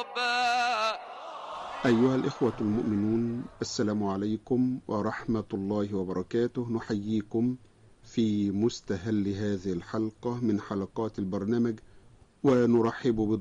ربا. أيها الإخوة المؤمنون، السلام عليكم ورحمة الله وبركاته. نحييكم في مستهل هذه الحلقة من حلقات البرنامج، ونرحب